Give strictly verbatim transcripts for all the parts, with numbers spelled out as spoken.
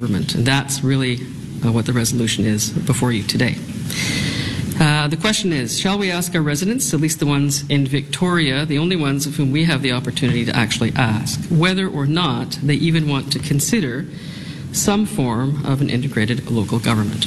government. And that's really uh, what the resolution is before you today. Uh, the question is, shall we ask our residents, at least the ones in Victoria, the only ones of whom we have the opportunity to actually ask, whether or not they even want to consider some form of an integrated local government?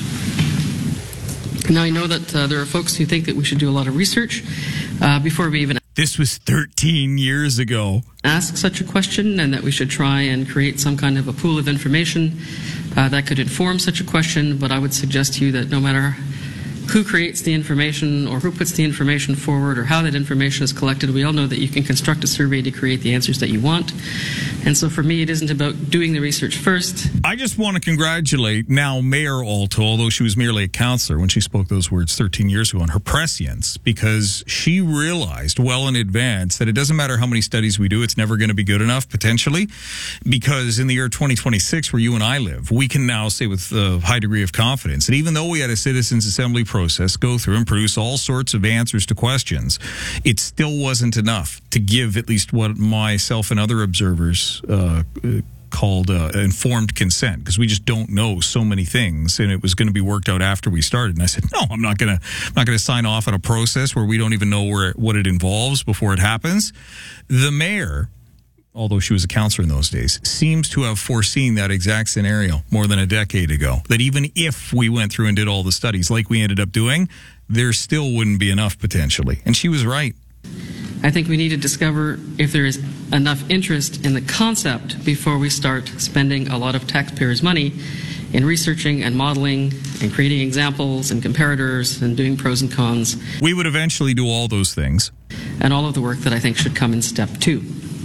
Now, I know that uh, there are folks who think that we should do a lot of research uh, before we even This was thirteen years ago. ask such a question, and that we should try and create some kind of a pool of information uh, that could inform such a question. But I would suggest to you that no matter who creates the information or who puts the information forward or how that information is collected, we all know that you can construct a survey to create the answers that you want. And so for me, it isn't about doing the research first. I just want to congratulate now Mayor Alto, although she was merely a councillor when she spoke those words thirteen years ago, on her prescience, because she realized well in advance that it doesn't matter how many studies we do, it's never going to be good enough, potentially, because in the year twenty twenty-six, where you and I live, we can now say with a high degree of confidence that even though we had a citizens' assembly process go through and produce all sorts of answers to questions, it still wasn't enough to give at least what myself and other observers uh, called uh, informed consent, because we just don't know so many things, and it was going to be worked out after we started. And I said, no, I'm not going to I'm not going to sign off on a process where we don't even know where what it involves before it happens. The mayor, although she was a councillor in those days, seems to have foreseen that exact scenario more than a decade ago, that even if we went through and did all the studies like we ended up doing, there still wouldn't be enough potentially. And she was right. I think we need to discover if there is enough interest in the concept before we start spending a lot of taxpayers' money in researching and modeling and creating examples and comparators and doing pros and cons. We would eventually do all those things. And all of the work that I think should come in step two.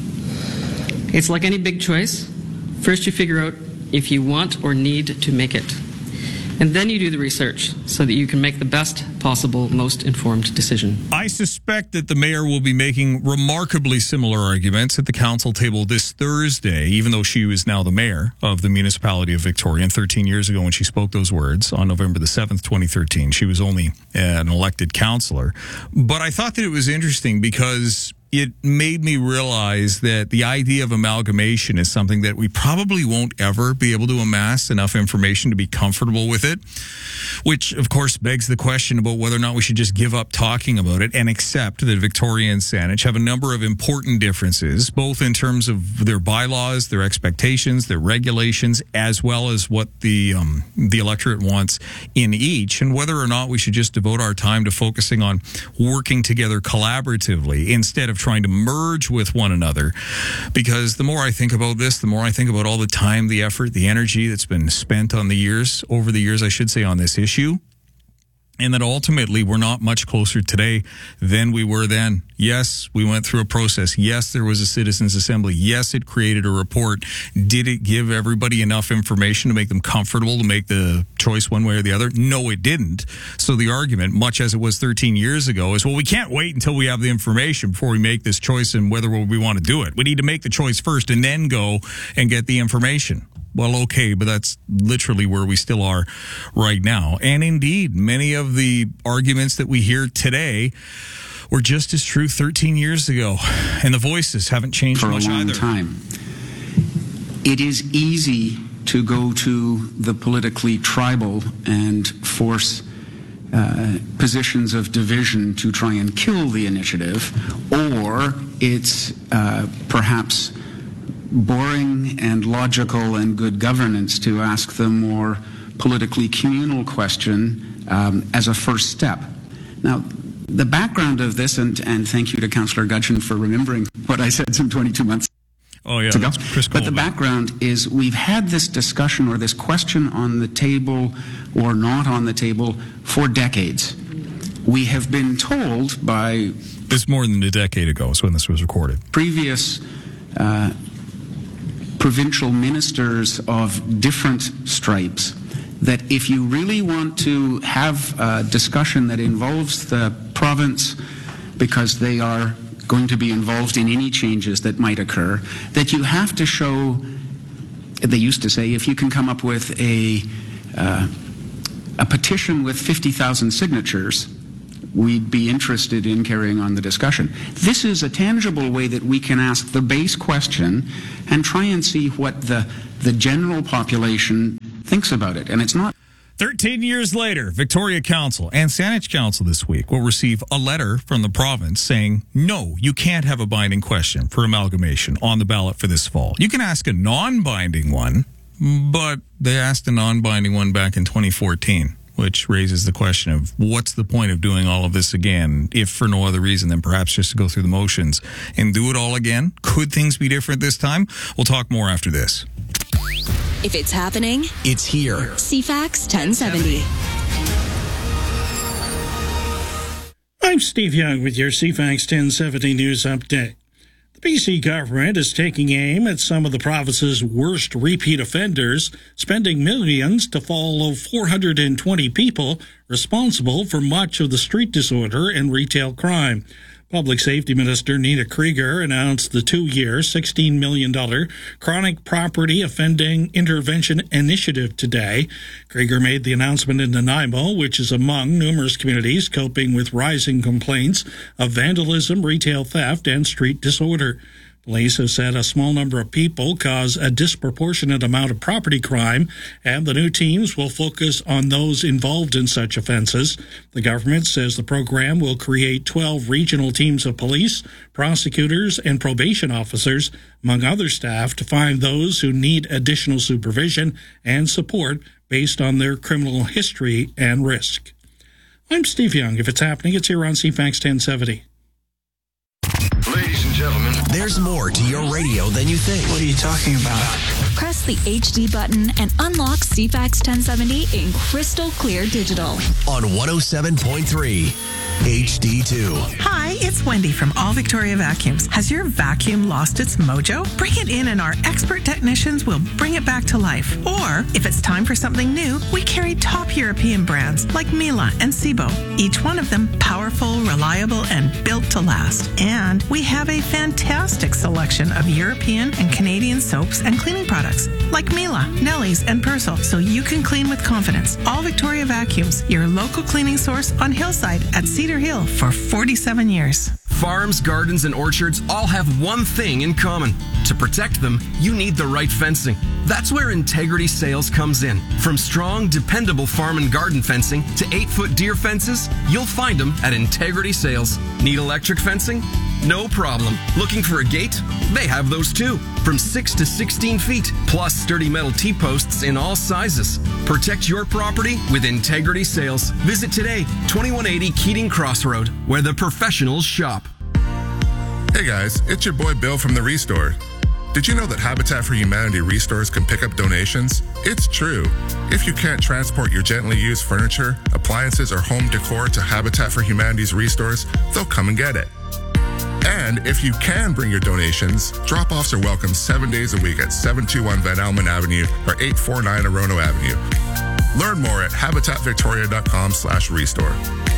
It's like any big choice. First you figure out if you want or need to make it. And then you do the research so that you can make the best possible, most informed decision. I suspect that the mayor will be making remarkably similar arguments at the council table this Thursday, even though she was now the mayor of the municipality of Victoria. And thirteen years ago when she spoke those words on November the seventh, twenty thirteen, she was only an elected councillor. But I thought that it was interesting because it made me realize that the idea of amalgamation is something that we probably won't ever be able to amass enough information to be comfortable with it, which, of course, begs the question about whether or not we should just give up talking about it and accept that Victoria and Saanich have a number of important differences, both in terms of their bylaws, their expectations, their regulations, as well as what the um, the electorate wants in each, and whether or not we should just devote our time to focusing on working together collaboratively instead of trying to merge with one another. Because the more I think about this, the more I think about all the time, the effort, the energy that's been spent on the years, over the years, I should say, on this issue. And that ultimately we're not much closer today than we were then. Yes, we went through a process. Yes, there was a citizens' assembly. Yes, it created a report. Did it give everybody enough information to make them comfortable to make the choice one way or the other? No, it didn't. So the argument, much as it was thirteen years ago, is, well, we can't wait until we have the information before we make this choice and whether we want to do it. We need to make the choice first and then go and get the information. Well, okay, but that's literally where we still are right now. And indeed, many of the arguments that we hear today were just as true thirteen years ago. And the voices haven't changed for much a long either. time. It is easy to go to the politically tribal and force uh, positions of division to try and kill the initiative, or it's uh, perhaps boring and logical and good governance to ask the more politically communal question um, as a first step. Now, the background of this, and, and thank you to Councillor Gudgeon for remembering what I said some twenty-two months Oh, yeah, ago. that's Chris But the background is we've had this discussion or this question on the table or not on the table for decades. We have been told by... It's more than a decade ago is when this was recorded. Previous uh, provincial ministers of different stripes that if you really want to have a discussion that involves the province, because they are going to be involved in any changes that might occur, that you have to show, they used to say, if you can come up with a, uh, a petition with fifty thousand signatures, we'd be interested in carrying on the discussion. This is a tangible way that we can ask the base question and try and see what the, the general population thinks about it. And it's not... thirteen years later, Victoria Council and Saanich Council this week will receive a letter from the province saying, no, you can't have a binding question for amalgamation on the ballot for this fall. You can ask a non-binding one, but they asked a non-binding one back in twenty fourteen, which raises the question of what's the point of doing all of this again, if for no other reason than perhaps just to go through the motions and do it all again? Could things be different this time? We'll talk more after this. If it's happening, it's here. C FAX ten seventy. I'm Steve Young with your C FAX ten seventy News Update. The B C government is taking aim at some of the province's worst repeat offenders, spending millions to follow four hundred twenty people responsible for much of the street disorder and retail crime. Public Safety Minister Nina Krieger announced the two-year, sixteen million dollars Chronic Property Offending Intervention Initiative today. Krieger made the announcement in Nanaimo, which is among numerous communities coping with rising complaints of vandalism, retail theft, and street disorder. Police have said a small number of people cause a disproportionate amount of property crime, and the new teams will focus on those involved in such offenses. The government says the program will create twelve regional teams of police, prosecutors, and probation officers, among other staff, to find those who need additional supervision and support based on their criminal history and risk. I'm Steve Young. If it's happening, it's here on C FAX ten seventy. Ladies and gentlemen, there's more to your radio than you think. What are you talking about? Press the H D button and unlock C FAX ten seventy in crystal clear digital. On one oh seven point three H D two. Hi, it's Wendy from All Victoria Vacuums. Has your vacuum lost its mojo? Bring it in and our expert technicians will bring it back to life. Or, if it's time for something new, we carry top European brands like Miele and Sebo. Each one of them powerful, reliable, and built to last. And we have a fantastic selection of European and Canadian soaps and cleaning products like Miele, Nellie's, and Persil, so you can clean with confidence. All Victoria Vacuums, your local cleaning source on Hillside at Cedar Hill for forty-seven years. Farms, gardens, and orchards all have one thing in common. To protect them, you need the right fencing. That's where Integrity Sales comes in. From strong, dependable farm and garden fencing to eight-foot deer fences, you'll find them at Integrity Sales. Need electric fencing? No problem. Looking for a gate? They have those too. From six to sixteen feet, plus sturdy metal T-posts in all sizes. Protect your property with Integrity Sales. Visit today, twenty-one eighty Keating Crossroad, where the professionals shop. Hey guys, it's your boy Bill from The Restore. Did you know that Habitat for Humanity Restores can pick up donations? It's true. If you can't transport your gently used furniture, appliances, or home decor to Habitat for Humanity's Restores, they'll come and get it. And if you can bring your donations, drop-offs are welcome seven days a week at seven two one Van Almen Avenue or eight four nine Orono Avenue. Learn more at habitat victoria dot com slash restore.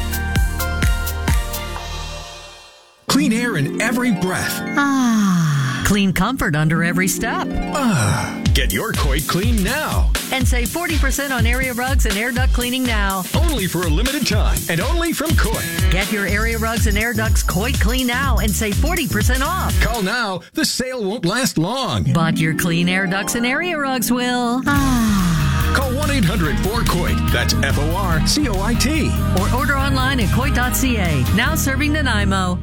Clean air in every breath. Ah. Clean comfort under every step. Ah. Get your Coit clean now. And save forty percent on area rugs and air duct cleaning now. Only for a limited time and only from Coit. Get your area rugs and air ducts Coit clean now and save forty percent off. Call now. The sale won't last long. But your clean air ducts and area rugs will. Ah. Call one eight hundred four Coit. That's F O R C O I T. Or order online at coit dot c a. Now serving Nanaimo.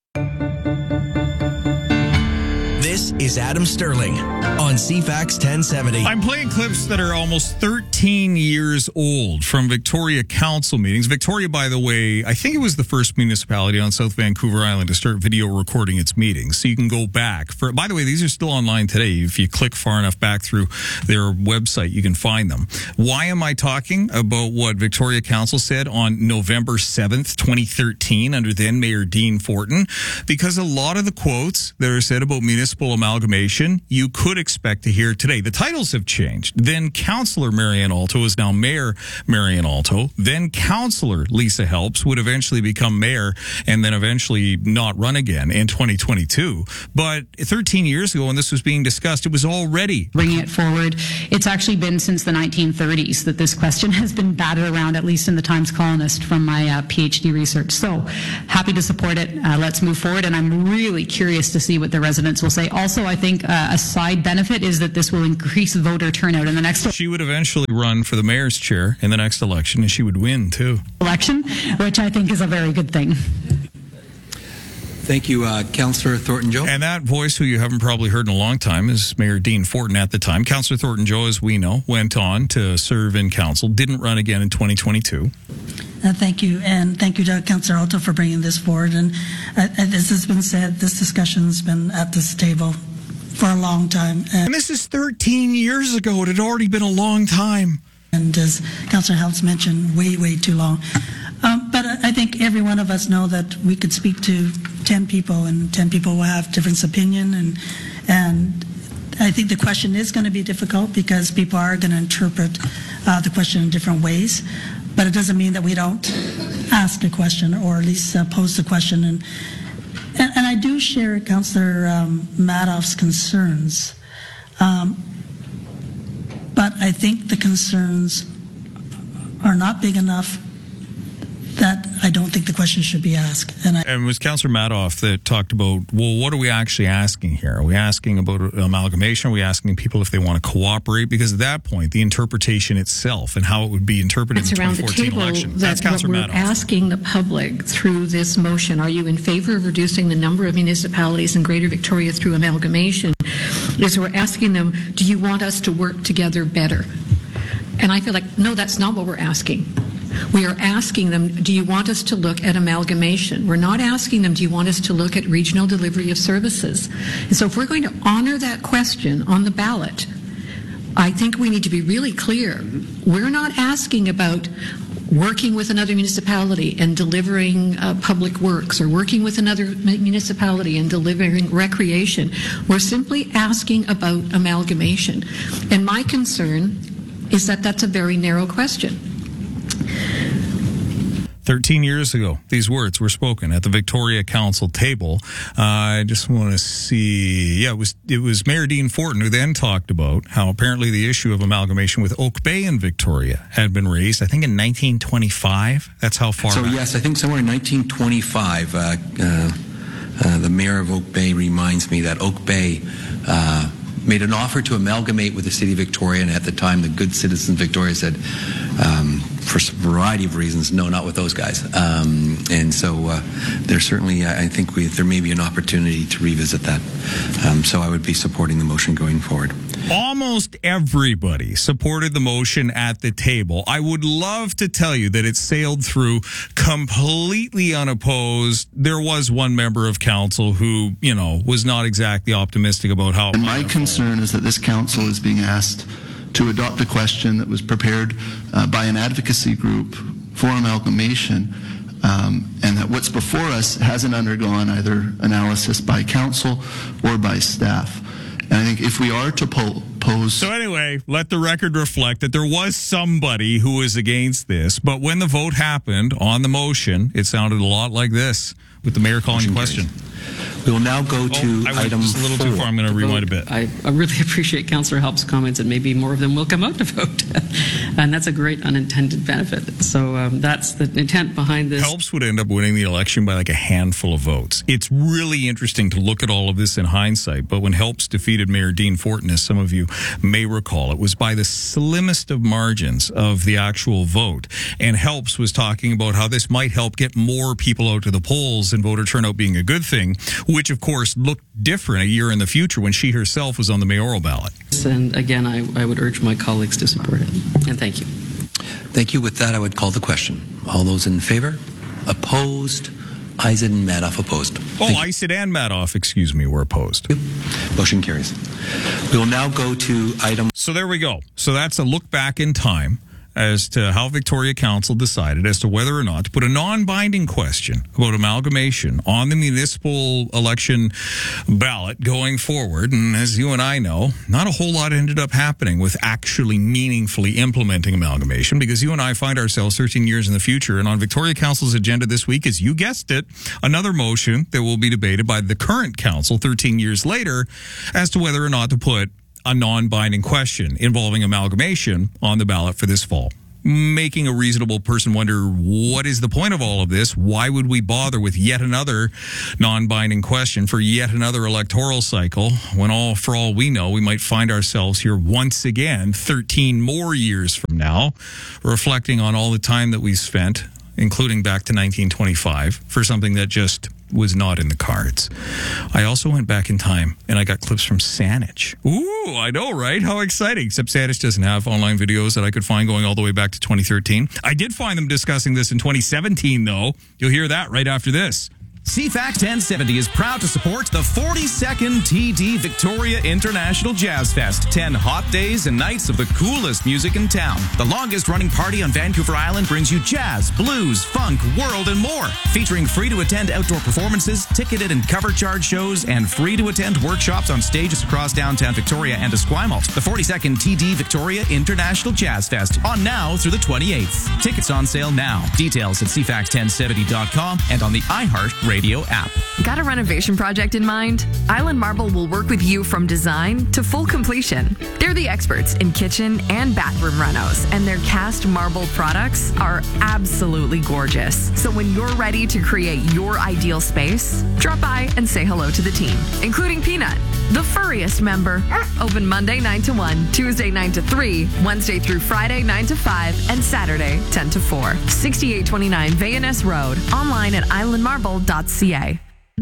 This is Adam Sterling on C FAX ten seventy. I'm playing clips that are almost thirteen years old from Victoria Council meetings. Victoria, by the way, I think it was the first municipality on South Vancouver Island to start video recording its meetings. So you can go back. For. By the way, these are still online today. If you click far enough back through their website, you can find them. Why am I talking about what Victoria Council said on November seventh, twenty thirteen, under then Mayor Dean Fortin? Because a lot of the quotes that are said about municipal amalgamation you could expect to hear today. The titles have changed. Then Councillor Marianne Alto is now Mayor Marianne Alto. Then Councillor Lisa Helps would eventually become mayor and then eventually not run again in twenty twenty-two. But thirteen years ago when this was being discussed, it was already bringing it forward. It's actually been since the nineteen thirties that this question has been batted around, at least in the Times Colonist from my uh, PhD research. So happy to support it. Uh, let's move forward. And I'm really curious to see what the residents will say. Also, I think uh, a side benefit is that this will increase voter turnout in the next She would eventually run for the mayor's chair in the next election, and she would win, too. election, which I think is a very good thing. Thank you, uh, Councillor Thornton-Joe. And that voice, who you haven't probably heard in a long time, is Mayor Dean Fortin at the time. Councillor Thornton-Joe, as we know, went on to serve in council, didn't run again in twenty twenty-two. Uh, thank you, and thank you to Councillor Alto for bringing this forward. And uh, as has been said, this discussion's been at this table for a long time. And, and this is thirteen years ago. It had already been a long time. And as Councillor Helps mentioned, way, way too long. Um, but I think every one of us know that we could speak to ten people, and ten people will have different opinion, and and I think the question is going to be difficult because people are going to interpret uh, the question in different ways. But it doesn't mean that we don't ask the question, or at least uh, pose the question. And, and and I do share Councillor um, Madoff's concerns, um, but I think the concerns are not big enough that I don't think the question should be asked. And, I, and it was Councillor Madoff that talked about, well, what are we actually asking here? Are we asking about amalgamation? Are we asking people if they want to cooperate? Because at that point, the interpretation itself and how it would be interpreted That's in the around twenty the fourteen table. election. That That's Councillor what we're Madoff. asking the public through this motion. Are you in favor of reducing the number of municipalities in Greater Victoria through amalgamation? Is we're asking them, do you want us to work together better? And I feel like, no, that's not what we're asking. We are asking them, do you want us to look at amalgamation? We're not asking them, do you want us to look at regional delivery of services? And so if we're going to honor that question on the ballot, I think we need to be really clear. We're not asking about working with another municipality and delivering uh, public works, or working with another municipality and delivering recreation. We're simply asking about amalgamation. And my concern is that that's a very narrow question. thirteen years ago, these words were spoken at the Victoria Council table. Uh, I just want to see. Yeah, it was it was Mayor Dean Fortin who then talked about how apparently the issue of amalgamation with Oak Bay in Victoria had been raised, I think, in nineteen twenty-five. That's how far So, back. yes, I think somewhere in nineteen twenty-five, uh, uh, uh, the mayor of Oak Bay reminds me that Oak Bay uh, made an offer to amalgamate with the city of Victoria, and at the time the good citizens of Victoria said, um, for a variety of reasons, no, not with those guys. Um, and so uh, there's certainly, I think we, there may be an opportunity to revisit that. Um, so I would be supporting the motion going forward. Almost everybody supported the motion at the table. I would love to tell you that it sailed through completely unopposed. There was one member of council who, you know, was not exactly optimistic about how. And my concern is that this council is being asked to adopt a question that was prepared uh, by an advocacy group for amalgamation, um, and that what's before us hasn't undergone either analysis by council or by staff. And I think if we are to po- pose... So anyway, let the record reflect that there was somebody who was against this, but when the vote happened on the motion, it sounded a lot like this, with the mayor calling the question. We will now go to oh, I went item just a little four. too far. I'm going to rewind a bit. I, I really appreciate Councillor Help's comments, and maybe more of them will come out to vote. And that's a great unintended benefit. So um, that's the intent behind this. Helps would end up winning the election by like a handful of votes. It's really interesting to look at all of this in hindsight, but when Helps defeated Mayor Dean Fortin, as some of you may recall, it was by the slimmest of margins of the actual vote. And Helps was talking about how this might help get more people out to the polls and voter turnout being a good thing, which of course looked different a year in the future when she herself was on the mayoral ballot. And again, I, I would urge my colleagues to support it. And thank you. Thank you. With that, I would call the question. All those in favor? Opposed? Eisen and Madoff opposed. Oh, Eisen and Madoff, excuse me, were opposed. Motion carries. We will now go to item... So there we go. So that's a look back in time. as to how Victoria Council decided as to whether or not to put a non-binding question about amalgamation on the municipal election ballot going forward. And as you and I know, not a whole lot ended up happening with actually meaningfully implementing amalgamation, because you and I find ourselves thirteen years in the future. And on Victoria Council's agenda this week is, you guessed it, another motion that will be debated by the current council thirteen years later as to whether or not to put a non-binding question involving amalgamation on the ballot for this fall, making a reasonable person wonder, what is the point of all of this? Why would we bother with yet another non-binding question for yet another electoral cycle when, all for all we know, we might find ourselves here once again thirteen more years from now, reflecting on all the time that we spent, including back to nineteen twenty-five, for something that just was not in the cards. I also went back in time and I got clips from Saanich. Ooh, I know, right? How exciting. Except Saanich doesn't have online videos that I could find going all the way back to twenty thirteen. I did find them discussing this in twenty seventeen, though. You'll hear that right after this. C FAX ten seventy is proud to support the forty-second T D Victoria International Jazz Fest. ten hot days and nights of the coolest music in town. The longest running party on Vancouver Island brings you jazz, blues, funk, world, and more. Featuring free-to-attend outdoor performances, ticketed and cover charge shows, and free-to-attend workshops on stages across downtown Victoria and Esquimalt. The forty-second T D Victoria International Jazz Fest, on now through the twenty-eighth. Tickets on sale now. Details at c fax ten seventy dot com and on the iHeart Radio Radio app. Got a renovation project in mind? Island Marble will work with you from design to full completion. They're the experts in kitchen and bathroom renos, and their cast marble products are absolutely gorgeous. So when you're ready to create your ideal space, drop by and say hello to the team, including Peanut, the furriest member. Open Monday nine to one, Tuesday nine to three, Wednesday through Friday nine to five, and Saturday ten to four. sixty-eight twenty-nine Van Ness Road. Online at island marble dot c a.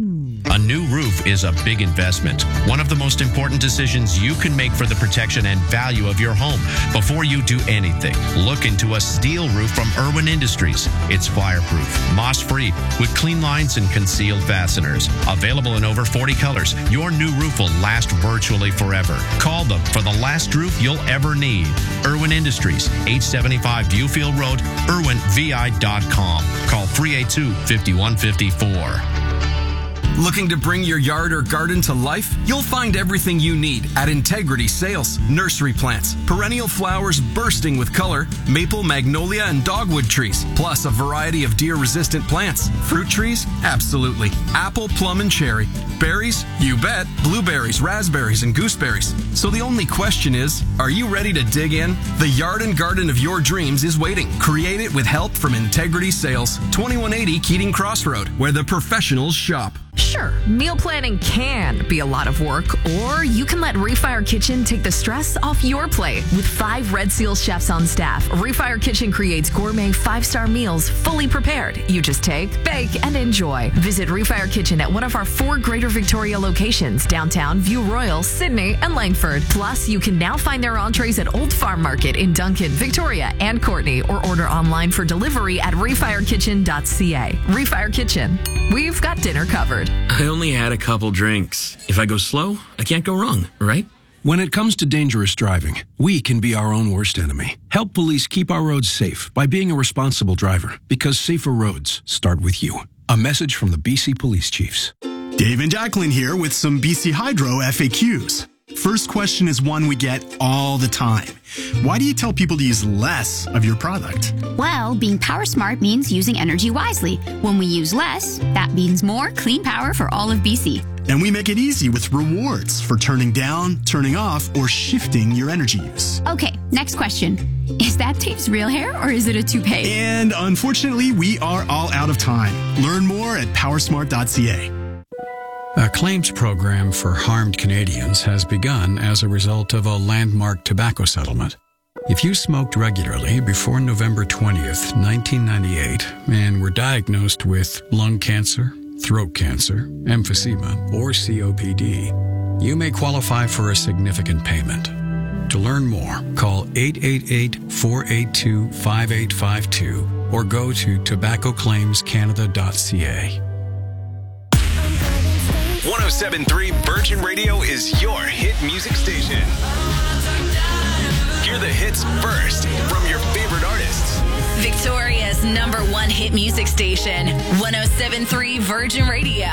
A new roof is a big investment. One of the most important decisions you can make for the protection and value of your home. Before you do anything, look into a steel roof from Irwin Industries. It's fireproof, moss-free, with clean lines and concealed fasteners. Available in over forty colors, your new roof will last virtually forever. Call them for the last roof you'll ever need. Irwin Industries, eight seventy-five Viewfield Road, irwin v i dot com. Call three eight two, five one five four. Looking to bring your yard or garden to life? You'll find everything you need at Integrity Sales. Nursery plants, perennial flowers bursting with color, maple, magnolia, and dogwood trees, plus a variety of deer-resistant plants. Fruit trees? Absolutely. Apple, plum, and cherry. Berries? You bet. Blueberries, raspberries, and gooseberries. So the only question is, are you ready to dig in? The yard and garden of your dreams is waiting. Create it with help from Integrity Sales. twenty-one eighty Keating Crossroad, where the professionals shop. Sure, meal planning can be a lot of work, or you can let Refire Kitchen take the stress off your plate. With five Red Seal chefs on staff, Refire Kitchen creates gourmet five-star meals fully prepared. You just take, bake, and enjoy. Visit Refire Kitchen at one of our four Greater Victoria locations, downtown, View Royal, Sydney, and Langford. Plus, you can now find their entrees at Old Farm Market in Duncan, Victoria, and Courtney, or order online for delivery at refire kitchen dot c a. Refire Kitchen. We've got dinner covered. I only had a couple drinks. If I go slow, I can't go wrong, right? When it comes to dangerous driving, we can be our own worst enemy. Help police keep our roads safe by being a responsible driver, because safer roads start with you. A message from the B C Police Chiefs. Dave and Jacqueline here with some B C Hydro F A Qs. First question is one we get all the time. Why do you tell people to use less of your product? Well, being power smart means using energy wisely. When we use less, that means more clean power for all of B C. And we make it easy with rewards for turning down, turning off, or shifting your energy use. Okay, next question. Is that Dave's real hair or is it a toupee? And unfortunately, we are all out of time. Learn more at power smart dot c a. A claims program for harmed Canadians has begun as a result of a landmark tobacco settlement. If you smoked regularly before November twentieth, nineteen ninety-eight, and were diagnosed with lung cancer, throat cancer, emphysema, or C O P D, you may qualify for a significant payment. To learn more, call eight eight eight, four eight two, five eight five two or go to tobacco claims canada dot c a. one oh seven point three Virgin Radio is your hit music station. Hear the hits first from your favorite artists. Victoria's number one hit music station, one oh seven point three Virgin Radio.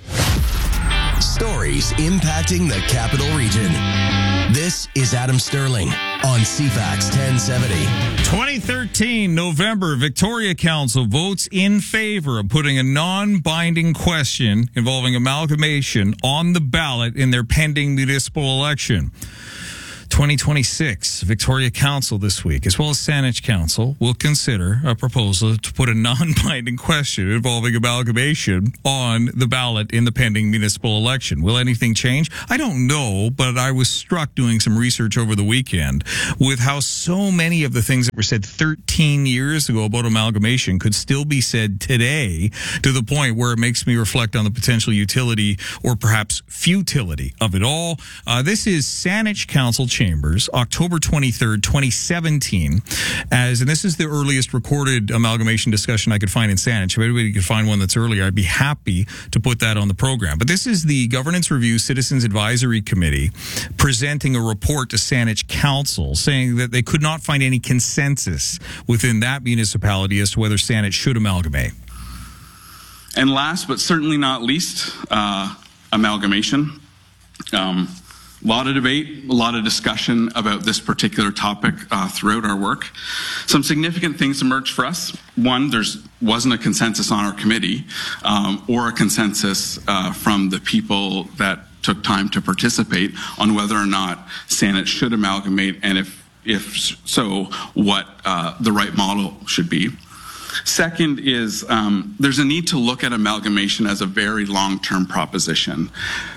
Stories impacting the Capital Region. This is Adam Sterling on C FAX ten seventy. twenty thirteen, November, Victoria Council votes in favor of putting a non-binding question involving amalgamation on the ballot in their pending municipal election. twenty twenty-six, Victoria Council this week, as well as Saanich Council, will consider a proposal to put a non-binding question involving amalgamation on the ballot in the pending municipal election. Will anything change? I don't know, but I was struck doing some research over the weekend with how so many of the things that were said thirteen years ago about amalgamation could still be said today, to the point where it makes me reflect on the potential utility or perhaps futility of it all. Uh, this is Saanich Council Chambers, October twenty-third, twenty seventeen, as, and this is the earliest recorded amalgamation discussion I could find in Saanich. If anybody could find one that's earlier, I'd be happy to put that on the program. But this is the Governance Review Citizens Advisory Committee presenting a report to Saanich Council saying that they could not find any consensus within that municipality as to whether Saanich should amalgamate. And last but certainly not least, uh, amalgamation. Um, A lot of debate, a lot of discussion about this particular topic uh, throughout our work. Some significant things emerged for us. One, there wasn't a consensus on our committee um, or a consensus uh, from the people that took time to participate on whether or not Saanich should amalgamate, and if, if so, what uh, the right model should be. Second is um, there's a need to look at amalgamation as a very long-term proposition.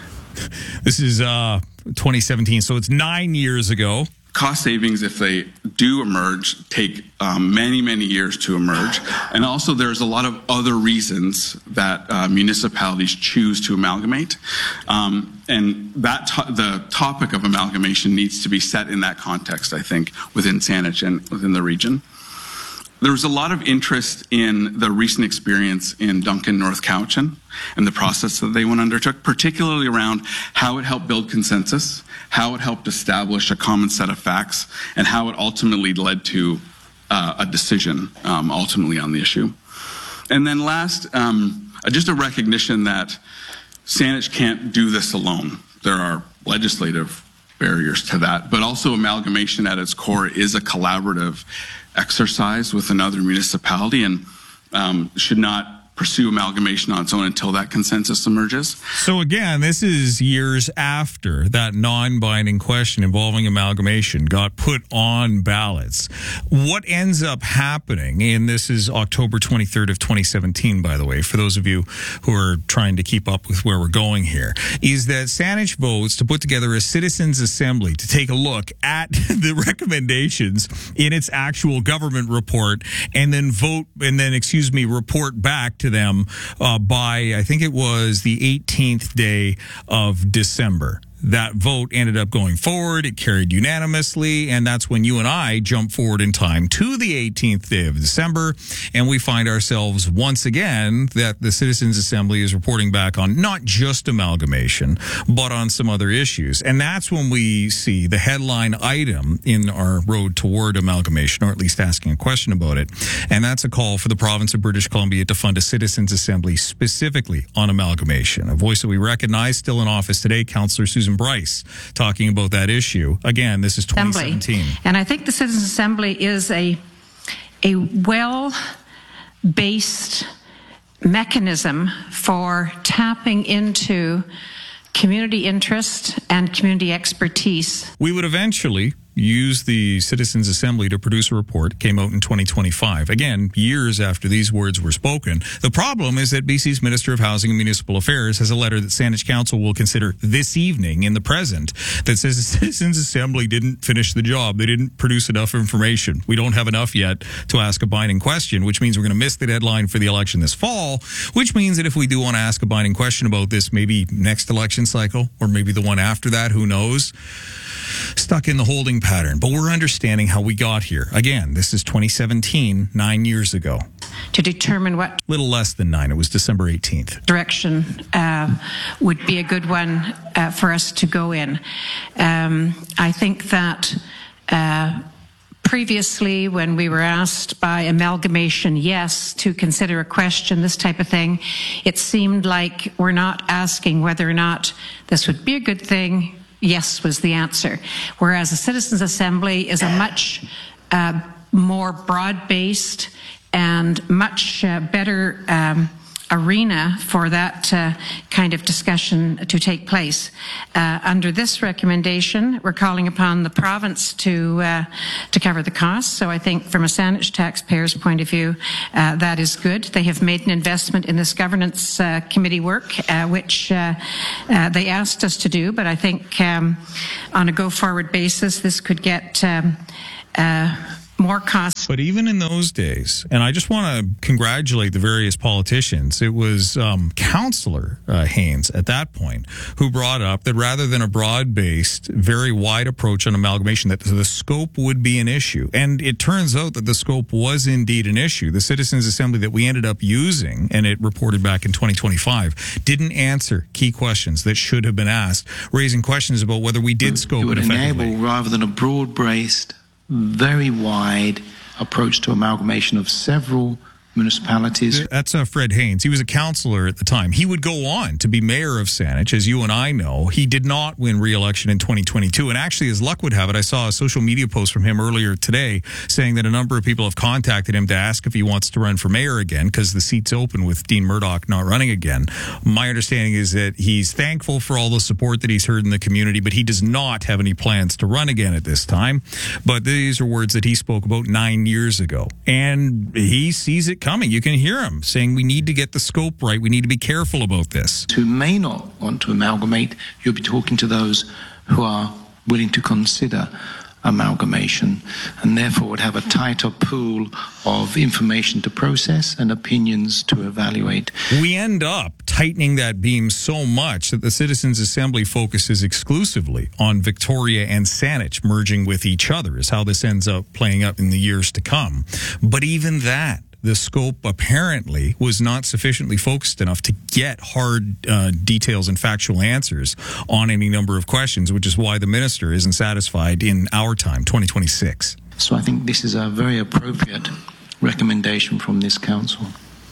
This is uh, twenty seventeen, so it's nine years ago. Cost savings, if they do emerge, take um, many, many years to emerge. And also there's a lot of other reasons that uh, municipalities choose to amalgamate. Um, and that to- the topic of amalgamation needs to be set in that context, I think, within Saanich and within the region. There was a lot of interest in the recent experience in Duncan, North Cowichan, and the process that they went undertook, particularly around how it helped build consensus, how it helped establish a common set of facts, and how it ultimately led to uh, a decision um, ultimately on the issue. And then last, um, just a recognition that Saanich can't do this alone. There are legislative barriers to that, but also amalgamation at its core is a collaborative exercise with another municipality, and um, should not pursue amalgamation on its own until that consensus emerges. So again, this is years after that non-binding question involving amalgamation got put on ballots. What ends up happening, and this is October twenty-third of twenty seventeen, by the way, for those of you who are trying to keep up with where we're going here, is that Saanich votes to put together a citizens' assembly to take a look at the recommendations in its actual government report, and then vote, and then, excuse me, report back to them uh, by, I think it was the eighteenth day of December. That vote ended up going forward. It carried unanimously, and that's when you and I jump forward in time to the eighteenth day of December, and we find ourselves once again that the Citizens Assembly is reporting back on not just amalgamation, but on some other issues. And that's when we see the headline item in our road toward amalgamation, or at least asking a question about it, and that's a call for the province of British Columbia to fund a Citizens Assembly specifically on amalgamation. A voice that we recognize, still in office today, Councillor Susan Bryce, talking about that issue. Again, this is twenty seventeen. Assembly. And I think the Citizens Assembly is a a well-based mechanism for tapping into community interest and community expertise. We would eventually use the Citizens Assembly to produce a report. It came out in twenty twenty-five. Again, years after these words were spoken. The problem is that B C's Minister of Housing and Municipal Affairs has a letter that Saanich Council will consider this evening in the present that says the Citizens Assembly didn't finish the job. They didn't produce enough information. We don't have enough yet to ask a binding question, which means we're going to miss the deadline for the election this fall, which means that if we do want to ask a binding question about this, maybe next election cycle or maybe the one after that, who knows? Stuck in the holding pattern, but we're understanding how we got here. Again, this is twenty seventeen, nine years ago. To determine what little less than nine. It was December eighteenth. Direction uh, would be a good one uh, for us to go in. Um, I think that uh, previously, when we were asked by amalgamation, yes, to consider a question, this type of thing, it seemed like we're not asking whether or not this would be a good thing. Yes was the answer. Whereas a citizens' assembly is a much uh, more broad-based and much uh, better um, arena for that uh, kind of discussion to take place. Uh, under this recommendation, we're calling upon the province to uh, to cover the costs. So I think from a Saanich taxpayer's point of view, uh, that is good. They have made an investment in this governance uh, committee work, uh, which uh, uh, they asked us to do. But I think um, on a go-forward basis, this could get um, uh, more costs. But even in those days, and I just want to congratulate the various politicians, it was um, Councillor uh, Haynes at that point who brought up that rather than a broad-based, very wide approach on amalgamation, that the scope would be an issue. And it turns out that the scope was indeed an issue. The Citizens' Assembly that we ended up using, and it reported back in twenty twenty-five, didn't answer key questions that should have been asked, raising questions about whether we did scope it would it effectively. enable, rather than a broad-based, very wide approach to amalgamation of several municipalities. That's uh, Fred Haynes. He was a councillor at the time. He would go on to be mayor of Saanich, as you and I know. He did not win re-election in twenty twenty-two. And actually, as luck would have it, I saw a social media post from him earlier today saying that a number of people have contacted him to ask if he wants to run for mayor again because the seat's open with Dean Murdoch not running again. My understanding is that he's thankful for all the support that he's heard in the community, but he does not have any plans to run again at this time. But these are words that he spoke about nine years ago. And he sees it coming. You can hear him saying we need to get the scope right. We need to be careful about this. Who may not want to amalgamate, you'll be talking to those who are willing to consider amalgamation and therefore would have a tighter pool of information to process and opinions to evaluate. We end up tightening that beam so much that the Citizens' Assembly focuses exclusively on Victoria and Saanich merging with each other is how this ends up playing up in the years to come. But even that, the scope apparently was not sufficiently focused enough to get hard uh, details and factual answers on any number of questions, which is why the minister isn't satisfied in our time, twenty twenty-six. So I think this is a very appropriate recommendation from this council.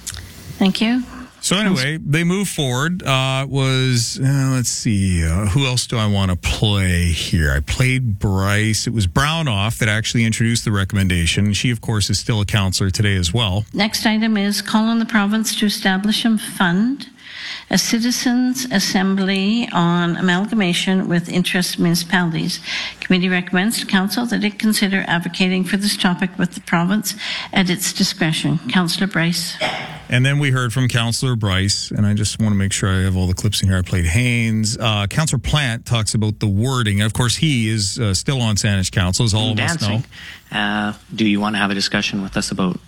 Thank you. So anyway, they move forward. Uh, was, uh, let's see, uh, who else do I want to play here? I played Bryce. It was Brownoff that actually introduced the recommendation. She, of course, is still a councillor today as well. Next item is call on the province to establish and fund a citizens' assembly on amalgamation with interest municipalities. Committee recommends to council that it consider advocating for this topic with the province at its discretion. Councillor Bryce. And then we heard from Councillor Bryce, and I just want to make sure I have all the clips in here. I played Haynes. Uh, Councillor Plant talks about the wording. Of course, he is uh, still on Saanich Council, as all of us know. Uh, do you want to have a discussion with us about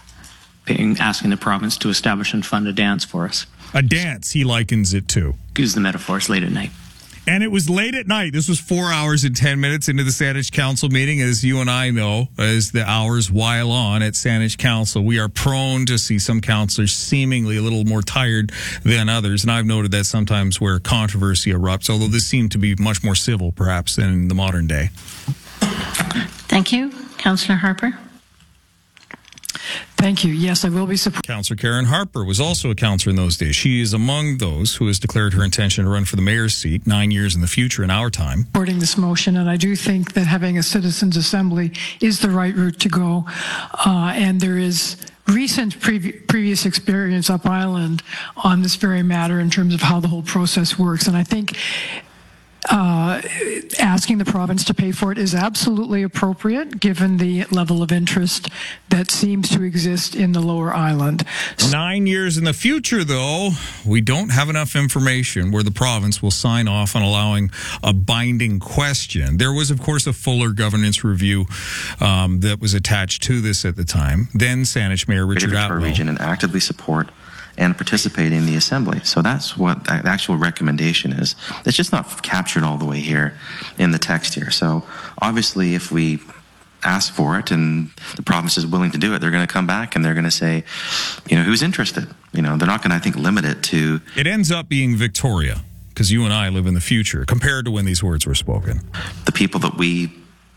paying, asking the province to establish and fund a dance for us? A dance, he likens it to. Use the metaphor, it's late at night. And it was late at night. This was four hours and ten minutes into the Saanich Council meeting. As you and I know, as the hours while on at Saanich Council, we are prone to see some councillors seemingly a little more tired than others. And I've noted that sometimes where controversy erupts, although this seemed to be much more civil, perhaps, than in the modern day. Thank you. Councillor Harper. Thank you. Yes, I will be supporting. Councillor Karen Harper was also a councillor in those days. She is among those who has declared her intention to run for the mayor's seat nine years in the future in our time. Supporting this motion, and I do think that having a citizens' assembly is the right route to go. Uh, and there is recent previ- previous experience up island on this very matter in terms of how the whole process works. And I think Uh, asking the province to pay for it is absolutely appropriate given the level of interest that seems to exist in the lower island. Nine years in the future, though, we don't have enough information where the province will sign off on allowing a binding question. There was, of course, a fuller governance review um, that was attached to this at the time. Then Saanich Mayor Richard Atwell. Region and actively support and participate in the assembly. So that's what the actual recommendation is. It's just not captured all the way here in the text here. So obviously if we ask for it and the province is willing to do it, they're going to come back and they're going to say, you know, who's interested? You know, they're not going to, I think, limit it to... It ends up being Victoria, because you and I live in the future, compared to when these words were spoken. The people that we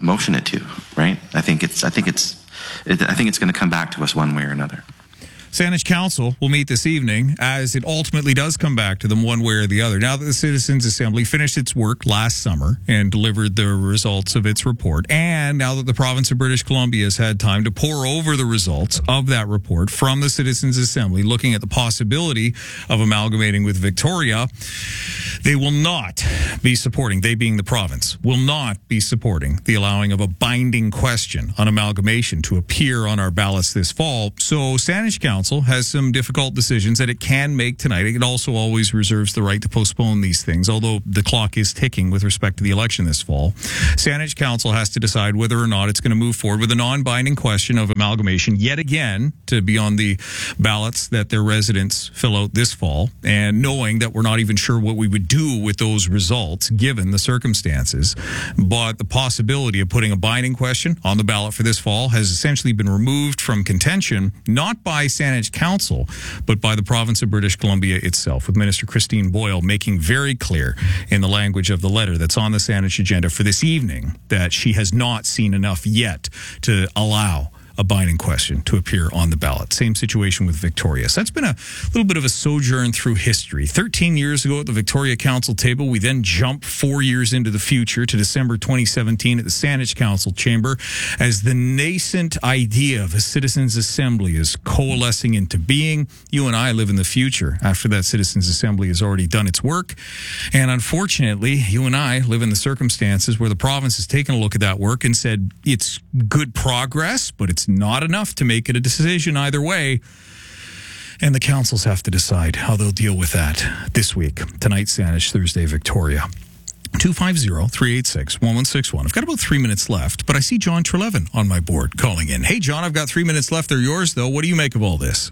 motion it to, right? I think it's I think it's it, I think it's going to come back to us one way or another. Saanich Council will meet this evening as it ultimately does come back to them one way or the other. Now that the Citizens Assembly finished its work last summer and delivered the results of its report, and now that the province of British Columbia has had time to pore over the results of that report from the Citizens Assembly, looking at the possibility of amalgamating with Victoria, they will not be supporting, they being the province, will not be supporting the allowing of a binding question on amalgamation to appear on our ballots this fall. So Saanich Council has some difficult decisions that it can make tonight. It also always reserves the right to postpone these things, although the clock is ticking with respect to the election this fall. Saanich Council has to decide whether or not it's going to move forward with a non-binding question of amalgamation yet again to be on the ballots that their residents fill out this fall, and knowing that we're not even sure what we would do with those results given the circumstances. But the possibility of putting a binding question on the ballot for this fall has essentially been removed from contention, not by Saanich Council, but by the province of British Columbia itself, with Minister Christine Boyle making very clear in the language of the letter that's on the Saanich agenda for this evening that she has not seen enough yet to allow a binding question to appear on the ballot. Same situation with Victoria. So that's been a little bit of a sojourn through history. thirteen years ago at the Victoria Council table, we then jump four years into the future to December twenty seventeen at the Saanich Council chamber as the nascent idea of a Citizens Assembly is coalescing into being. You and I live in the future after that Citizens Assembly has already done its work. And unfortunately, you and I live in the circumstances where the province has taken a look at that work and said it's good progress, but it's not enough to make it a decision either way. And the councils have to decide how they'll deal with that this week. Tonight, Saanich, Thursday, Victoria. two five zero, three eight six, one one six one. I've got about three minutes left, but I see John Trelevin on my board calling in. Hey, John, I've got three minutes left. They're yours, though. What do you make of all this?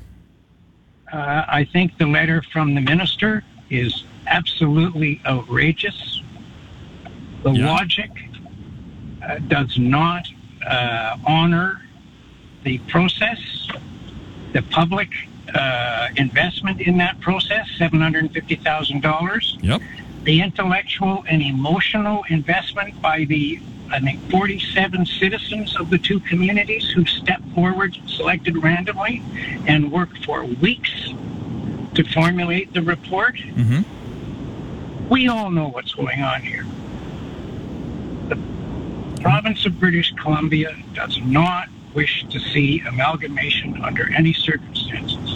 Uh, I think the letter from the minister is absolutely outrageous. The yeah. logic uh, does not uh, honor the process, the public uh, investment in that process, seven hundred fifty thousand dollars. Yep. The intellectual and emotional investment by the, I think, forty-seven citizens of the two communities who stepped forward, selected randomly, and worked for weeks to formulate the report. Mm-hmm. We all know what's going on here. The province of British Columbia does not wish to see amalgamation under any circumstances.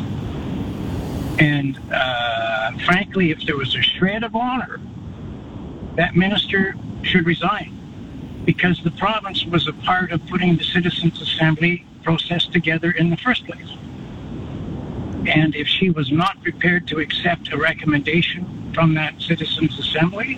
And uh, frankly, if there was a shred of honor, that minister should resign, because the province was a part of putting the Citizens Assembly process together in the first place. And if she was not prepared to accept a recommendation from that Citizens Assembly,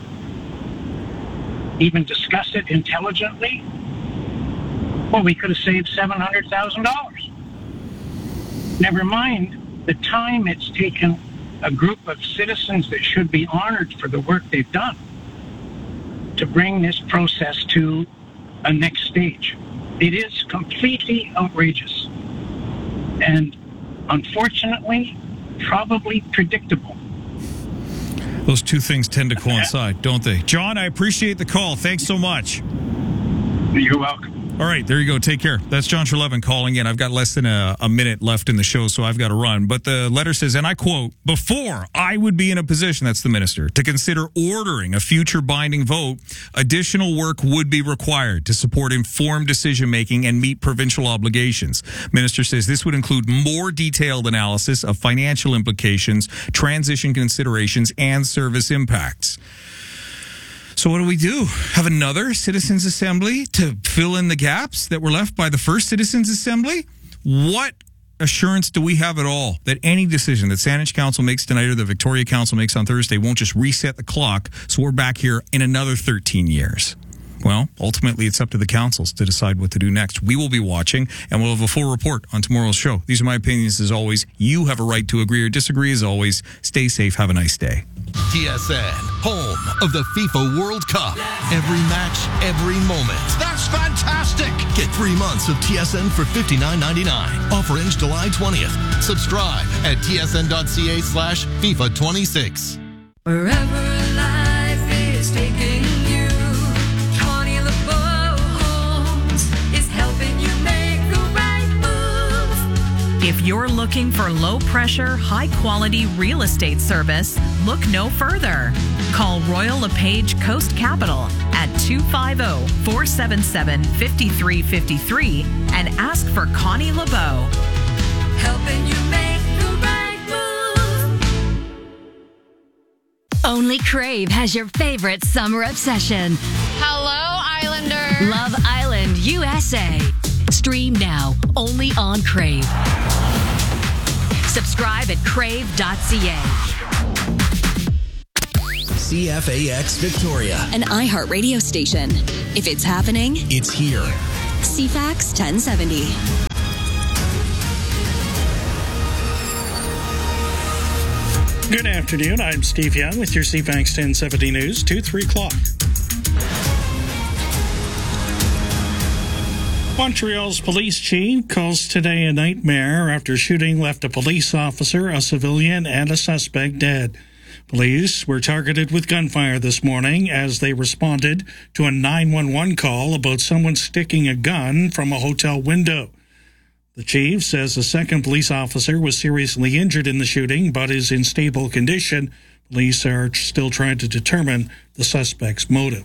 even discuss it intelligently, well, we could have saved seven hundred thousand dollars. Never mind the time it's taken a group of citizens that should be honored for the work they've done to bring this process to a next stage. It is completely outrageous and, unfortunately, probably predictable. Those two things tend to coincide, don't they? John, I appreciate the call. Thanks so much. You're welcome. All right, there you go. Take care. That's John Trelevin calling in. I've got less than a, a minute left in the show, so I've got to run. But the letter says, and I quote, before I would be in a position, that's the minister, to consider ordering a future binding vote, additional work would be required to support informed decision-making and meet provincial obligations. Minister says this would include more detailed analysis of financial implications, transition considerations, and service impacts. So what do we do? Have another Citizens Assembly to fill in the gaps that were left by the first Citizens Assembly? What assurance do we have at all that any decision that Saanich Council makes tonight or the Victoria Council makes on Thursday won't just reset the clock so we're back here in another thirteen years? Well, ultimately, it's up to the councils to decide what to do next. We will be watching, and we'll have a full report on tomorrow's show. These are my opinions as always. You have a right to agree or disagree as always. Stay safe. Have a nice day. T S N, home of the FIFA World Cup. Every match, every moment. That's fantastic! Get three months of T S N for fifty-nine ninety-nine. Offer ends July twentieth. Subscribe at tsn.ca slash FIFA 26. Wherever life is taking you, Tawny LeBeau If you're looking for low-pressure, high-quality real estate service, look no further. Call Royal LePage Coast Capital at two five zero, four seven seven, five three five three and ask for Connie LeBeau. Helping you make the right move. Only Crave has your favorite summer obsession. Hello, Islander. Love Island, U S A. Stream now, only on Crave. Subscribe at crave dot c a. C F A X Victoria, an iHeart radio station. If it's happening, it's here. C FAX ten seventy. Good afternoon. I'm Steve Young with your C FAX ten seventy News, two, three o'clock. Montreal's police chief calls today a nightmare after shooting left a police officer, a civilian, and a suspect dead. Police were targeted with gunfire this morning as they responded to a nine one one call about someone sticking a gun from a hotel window. The chief says a second police officer was seriously injured in the shooting but is in stable condition. Police are still trying to determine the suspect's motive.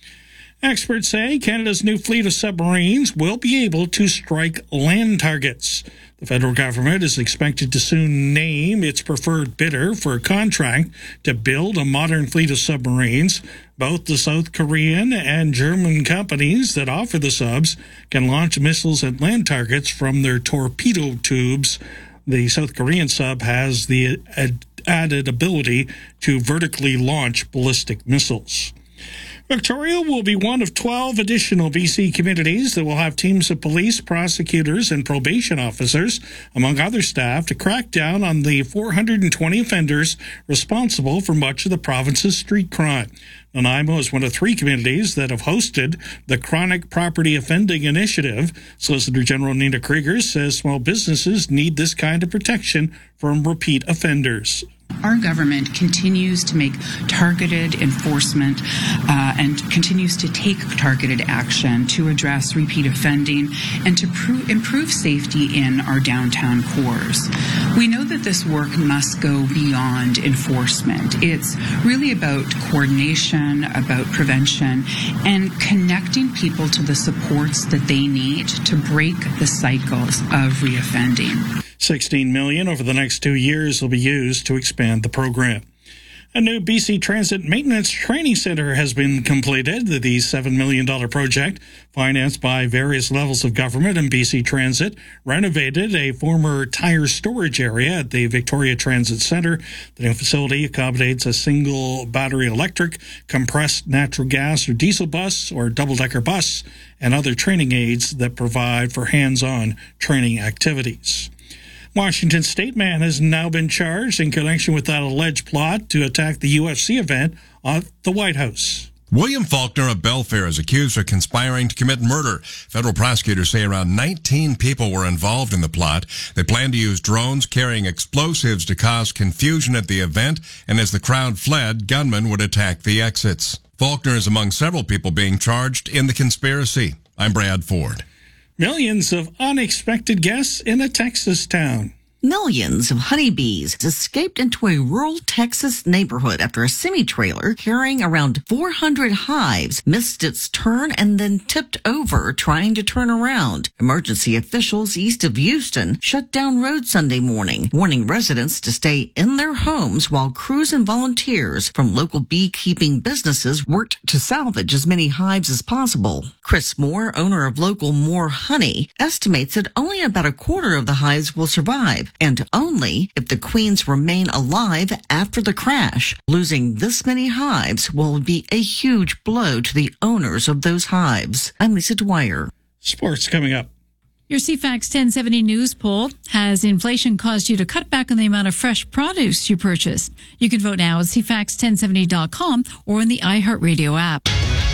Experts say Canada's new fleet of submarines will be able to strike land targets. The federal government is expected to soon name its preferred bidder for a contract to build a modern fleet of submarines. Both the South Korean and German companies that offer the subs can launch missiles at land targets from their torpedo tubes. The South Korean sub has the added ability to vertically launch ballistic missiles. Victoria will be one of twelve additional B C communities that will have teams of police, prosecutors, and probation officers, among other staff, to crack down on the four hundred twenty offenders responsible for much of the province's street crime. Nanaimo is one of three communities that have hosted the Chronic Property Offending Initiative. Solicitor General Nina Krieger says small businesses need this kind of protection from repeat offenders. Our government continues to make targeted enforcement uh, and continues to take targeted action to address repeat offending and to pro- improve safety in our downtown cores. We know that this work must go beyond enforcement. It's really about coordination, about prevention, and connecting people to the supports that they need to break the cycles of reoffending. sixteen million dollars over the next two years will be used to expand the program. A new B C Transit Maintenance Training Center has been completed. The seven million dollars project, financed by various levels of government and B C Transit, renovated a former tire storage area at the Victoria Transit Center. The new facility accommodates a single battery electric, compressed natural gas or diesel bus or double-decker bus, and other training aids that provide for hands-on training activities. Washington State man has now been charged in connection with that alleged plot to attack the U F C event at the White House. William Faulkner of Belfair is accused of conspiring to commit murder. Federal prosecutors say around nineteen people were involved in the plot. They plan to use drones carrying explosives to cause confusion at the event, and as the crowd fled, gunmen would attack the exits. Faulkner is among several people being charged in the conspiracy. I'm Brad Ford. Millions of unexpected guests in a Texas town. Millions of honeybees escaped into a rural Texas neighborhood after a semi-trailer carrying around four hundred hives missed its turn and then tipped over trying to turn around. Emergency officials east of Houston shut down roads Sunday morning, warning residents to stay in their homes while crews and volunteers from local beekeeping businesses worked to salvage as many hives as possible. Chris Moore, owner of local Moore Honey, estimates that only about a quarter of the hives will survive, and only if the queens remain alive after the crash. Losing this many hives will be a huge blow to the owners of those hives. I'm Lisa Dwyer. Sports coming up. Your C FAX ten seventy News poll: has inflation caused you to cut back on the amount of fresh produce you purchase? You can vote now at C FAX ten seventy dot com or in the iHeartRadio app.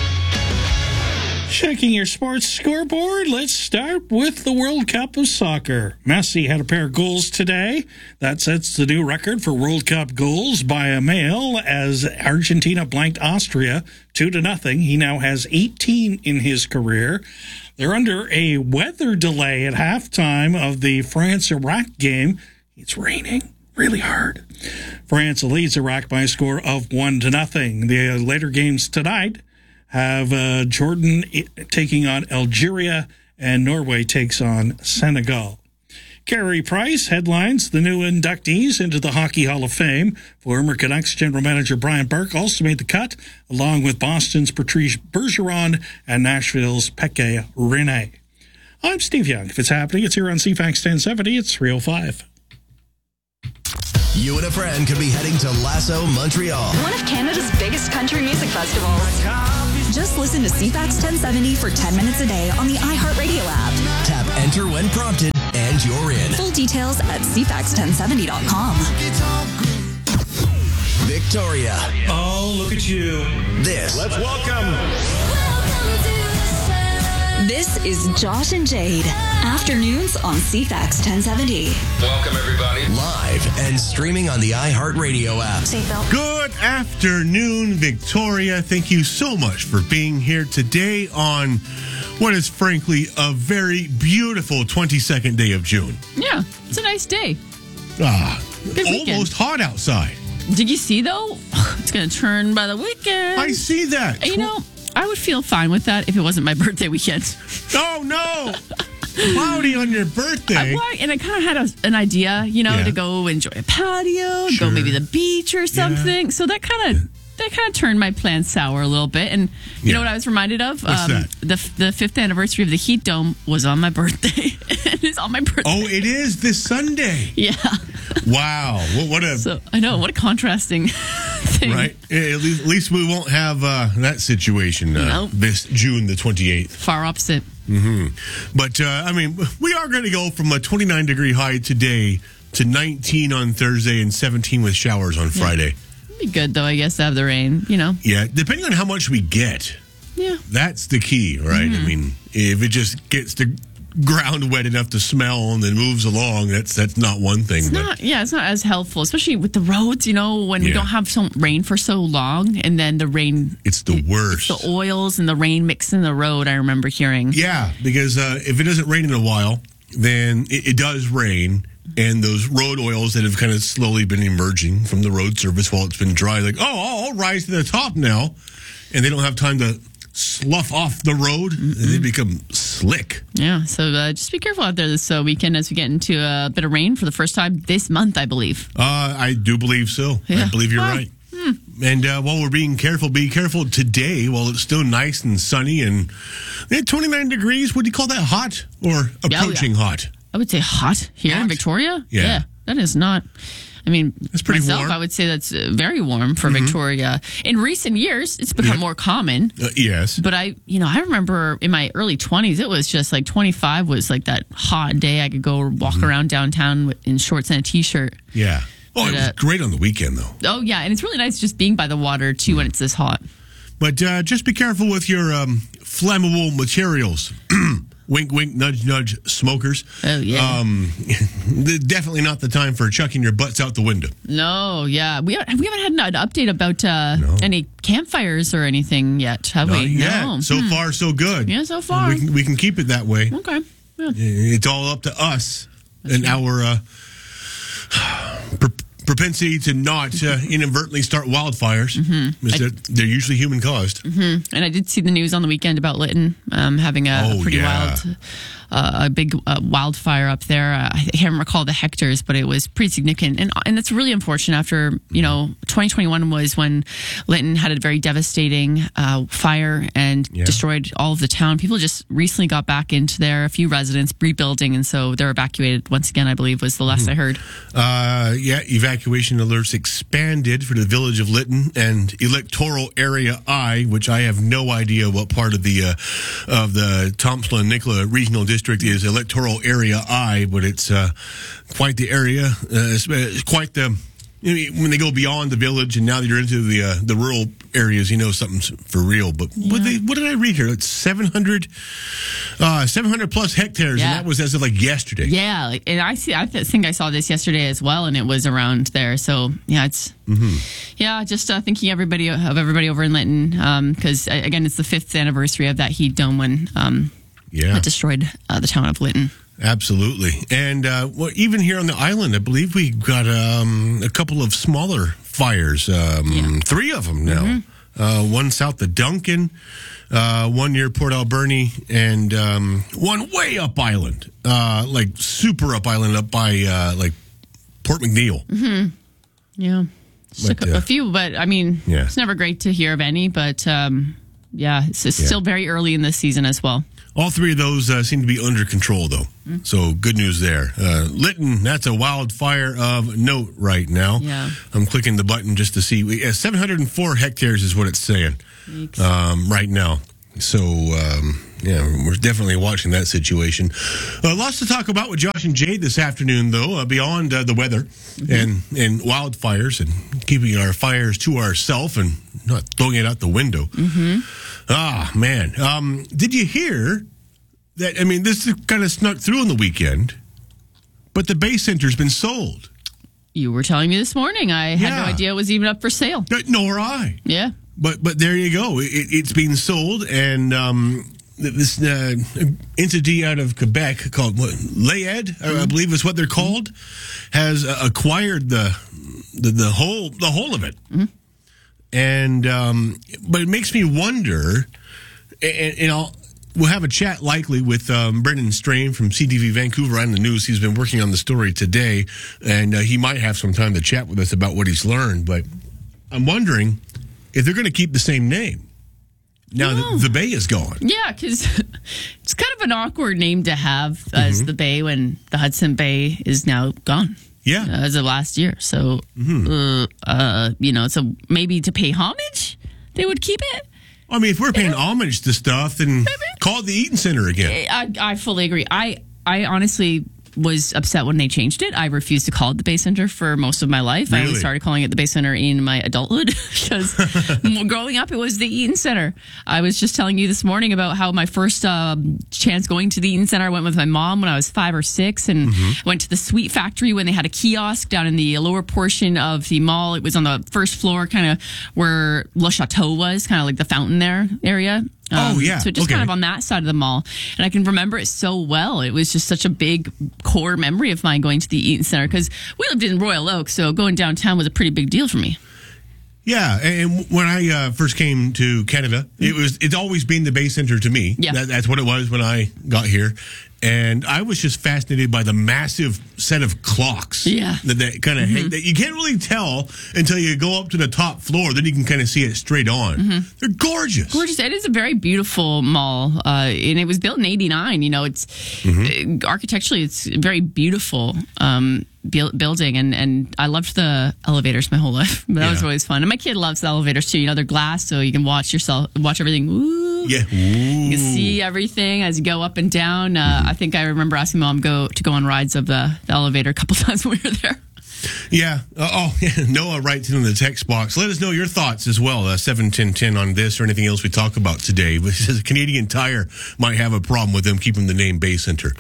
Checking your sports scoreboard, let's start with the World Cup of Soccer. Messi had a pair of goals today. That sets the new record for World Cup goals by a male as Argentina blanked Austria two to nothing. He now has eighteen in his career. They're under a weather delay at halftime of the France-Iraq game. It's raining really hard. France leads Iraq by a score of one to nothing. The later games tonight have uh, Jordan taking on Algeria and Norway takes on Senegal. Carey Price headlines the new inductees into the Hockey Hall of Fame. Former Canucks general manager Brian Burke also made the cut, along with Boston's Patrice Bergeron and Nashville's Pekka Rinne. I'm Steve Young. If it's happening, it's here on C FAX ten seventy. It's three oh five. You and a friend could be heading to Lasso, Montreal. One of Canada's biggest country music festivals. Just listen to C FAX ten seventy for ten minutes a day on the iHeartRadio app. Tap enter when prompted, and you're in. Full details at c fax ten seventy dot com. Victoria. Oh, look at you. This. Let's welcome. This is Josh and Jade. Afternoons on C FAX ten seventy. Welcome, everybody. Live and streaming on the iHeartRadio app. Good afternoon, Victoria. Thank you so much for being here today on what is frankly a very beautiful twenty-second day of June. Yeah, it's a nice day. Ah, Good weekend. almost hot outside. Did you see, though? It's going to turn by the weekend. I see that. You know, I would feel fine with that if it wasn't my birthday weekend. Oh, no. Cloudy on your birthday. I, well, and I kind of had a, an idea, you know, Yeah. to go enjoy a patio, Sure. go maybe the beach or something. So that kind of that kind of turned my plans sour a little bit. And you Yeah. know what I was reminded of? What's that? The the fifth anniversary of the Heat Dome was on my birthday. It's on my birthday. Oh, it is this Sunday. Yeah. Wow. What, what a... So I know, what a contrasting thing. Right. At least, at least we won't have uh, that situation uh, Nope. this June the twenty-eighth. Far opposite. hmm But, uh, I mean, we are going to go from a twenty-nine degree high today to nineteen on Thursday and seventeen with showers on Friday. It'd be good, though, I guess, to have the rain, you know? Yeah, depending on how much we get. Yeah. That's the key, right? Mhm. I mean, if it just gets the ground wet enough to smell and then moves along, that's that's not one thing. It's but not, yeah, it's not as helpful, especially with the roads, you know, when we Yeah. don't have some rain for so long, and then the rain, it's the worst. the oils and the rain mix in the road, I remember hearing. Yeah, because uh, if it doesn't rain in a while, then it, it does rain, and those road oils that have kind of slowly been emerging from the road surface while it's been dry, like, oh, I'll, I'll rise to the top now, and they don't have time to slough off the road, and they become slick. Yeah, so uh, just be careful out there this uh, weekend as we get into a bit of rain for the first time this month, I believe. Uh, I do believe so. I believe you're Well, right. And uh, while we're being careful, be careful today while it's still nice and sunny and eh, twenty-nine degrees. Would you call that hot or approaching yeah. hot? I would say hot here in Victoria. Yeah. that is not. I mean, That's pretty myself, warm. I would say that's uh, very warm for Mhm. Victoria. In recent years, it's become Yeah. more common. Uh, yes. But I, you know, I remember in my early twenties, it was just like twenty-five was like that hot day. I could go walk Mm-hmm. around downtown with- in shorts and a t-shirt. Yeah. Oh, But, it was uh, great on the weekend, though. Oh yeah, and it's really nice just being by the water too when it's this hot. But uh, just be careful with your um, flammable materials. Wink, wink, nudge, nudge, smokers. Oh, yeah. Um, definitely not the time for chucking your butts out the window. No, yeah, we haven't, we haven't had an update about uh, any campfires or anything yet, have Not we? yet. No. So Hmm. far, so good. Yeah, so far. We can, we can keep it that way. Okay. Yeah. It's all up to us and our uh, pro- propensity to not uh, inadvertently start wildfires. Mm-hmm. Is that they're usually human caused. hmm And I did see the news on the weekend about Lytton um, having a, Oh, a pretty yeah. wild, uh, a big uh, wildfire up there. Uh, I can't recall the hectares, but it was pretty significant, and and it's really unfortunate. After you know, twenty twenty-one was when Lytton had a very devastating uh, fire and Yeah. destroyed all of the town. People just recently got back into there. A few residents rebuilding, and so they're evacuated once again. I believe was the last I heard. Uh, yeah, evacuation alerts expanded for the village of Lytton and electoral area I, which I have no idea what part of the uh, of the Thompson and Nicola regional district is electoral area I, but it's uh, quite the area, uh, it's, it's quite the. I mean, when they go beyond the village and now that you're into the uh, the rural areas, you know something's for real. But what, they, what did I read here? It's seven hundred, uh, seven hundred plus hectares, Yeah. and that was as of like yesterday. Yeah, like, and I see. I th- think I saw this yesterday as well, and it was around there. So yeah, it's Mm-hmm. yeah, just uh, thinking everybody of everybody over in Lytton, because again, it's the fifth anniversary of that heat dome when um, Yeah. that destroyed uh, the town of Lytton. Absolutely. And uh, well, even here on the island, I believe we got um, a couple of smaller fires, um, yeah. three of them now. Mm-hmm. Uh, one south of Duncan, uh, one near Port Alberni, and um, one way up island, uh, like super up island, up by uh, like Port McNeil. Mm-hmm. Yeah. Just But, a, uh, a few, but I mean, Yeah. it's never great to hear of any, but um, yeah, it's, it's Yeah. still very early in this season as well. All three of those uh, seem to be under control, though. Mm. So good news there. Uh, Lytton, that's a wildfire of note right now. Yeah. I'm clicking the button just to see. We, uh, seven hundred four hectares is what it's saying um, right now. So, um, yeah, we're definitely watching that situation. Uh, lots to talk about with Josh and Jade this afternoon, though, uh, beyond uh, the weather Mm-hmm. and, and wildfires and keeping our fires to ourselves and not throwing it out the window. Mm-hmm. Ah, man. Um, did you hear that? I mean, this kind of snuck through on the weekend, but the Bay Center's been sold. You were telling me this morning. I had no Yeah. idea it was even up for sale. Uh, Nor I. Yeah. But but there you go. It, it's being sold, and um, this uh, entity out of Quebec called what, Layed, I believe is what they're called, has uh, acquired the, the the whole the whole of it. Mm-hmm. And um, but it makes me wonder, and, and I'll. We'll have a chat likely with um, Brendan Strain from C T V Vancouver on the news. He's been working on the story today, and uh, he might have some time to chat with us about what he's learned. But I'm wondering if they're going to keep the same name now that the Bay is gone. Yeah, because it's kind of an awkward name to have as Mm-hmm. the Bay when the Hudson Bay is now gone. Yeah. Uh, as of last year. So, uh, uh, you know, so maybe to pay homage, they would keep it. I mean, if we're paying homage to stuff, then call it the Eaton Center again. I, I fully agree. I, I honestly was upset when they changed it. I refused to call it the Bay Center for most of my life. I only Really? started calling it the Bay Center in my adulthood because growing up, it was the Eaton Center. I was just telling you this morning about how my first um, chance going to the Eaton Center, I went with my mom when I was five or six and Mm-hmm. went to the Sweet Factory when they had a kiosk down in the lower portion of the mall. It was on the first floor, kind of where Le Chateau was, kind of like the fountain there area. Oh, yeah. So just Okay. kind of on that side of the mall. And I can remember it so well. It was just such a big core memory of mine going to the Eaton Center because we lived in Royal Oak, so going downtown was a pretty big deal for me. Yeah, and when I uh, first came to Canada, it was it's always been the Bay Center to me. Yeah. That, that's what it was when I got here. And I was just fascinated by the massive set of clocks. Yeah. That, that kind of Mhm. that you can't really tell until you go up to the top floor. Then you can kind of see it straight on. Mhm. They're gorgeous. Gorgeous. It is a very beautiful mall, uh, and it was built in eighty-nine. You know, it's uh, architecturally, it's a very beautiful um, buil- building, and, and I loved the elevators my whole life. That was Yeah. always fun. And my kid loves the elevators too. You know, they're glass, so you can watch yourself, watch everything. Ooh. Yeah. You can see everything as you go up and down. Uh, I think I remember asking mom go to go on rides of the, the elevator a couple times when we were there. Yeah. Uh, oh, yeah. Noah writes in the text box. Let us know your thoughts as well. Uh, seven ten ten on this or anything else we talk about today. He says Canadian Tire might have a problem with them keeping the name Bay Center.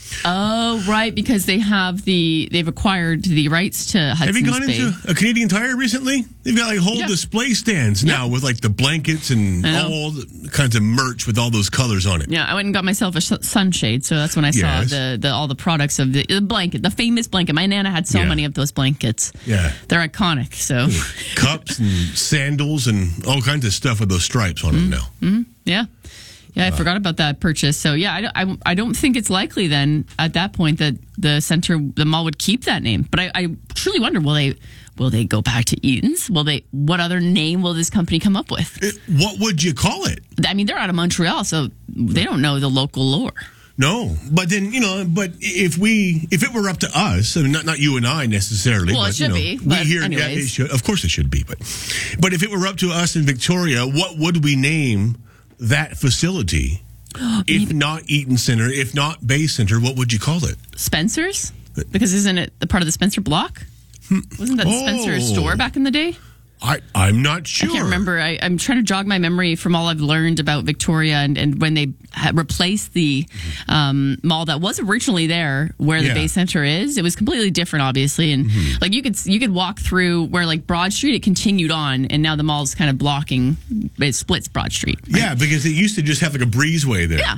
Oh, right, because they have the they've acquired the rights to Hudson's Have you gone Bay. into a Canadian Tire recently? They've got like whole Yeah. display stands now with like the blankets and I know. all the kinds of merch with all those colors on it. Yeah, I went and got myself a sh- sunshade, so that's when I saw Yes. the, the all the products of the, the blanket, the famous blanket. My nana had so Yeah. many of those blankets. Yeah. They're iconic. So, Cups and sandals and all kinds of stuff with those stripes on them now. hmm yeah, yeah, I forgot about that purchase. So, yeah, I, don't- I, I don't think it's likely then at that point that the center, the mall would keep that name. But I, I truly wonder, will they will they go back to Eaton's? Will they? What other name will this company come up with? It- what would you call it? I mean, they're out of Montreal, so they don't know the local lore. No, but then you know, but if we, if it were up to us, I mean, not not you and I necessarily, Well, it but should you know, be, we but here, yeah, anyways. it should, of course, it should be, but but if it were up to us in Victoria, what would we name that facility? If not Eaton Center, if not Bay Center, what would you call it? Spencer's? Because isn't it the part of the Spencer block? Wasn't that the Spencer Oh. store back in the day? I I'm not sure. I can't remember. I, I'm trying to jog my memory from all I've learned about Victoria and, and when they had replaced the um, mall that was originally there where the Yeah. Bay Center is. It was completely different, obviously, and like you could you could walk through where like Broad Street. It continued on, and now the mall's kind of blocking. It splits Broad Street. Yeah, because it used to just have like a breezeway there. Yeah.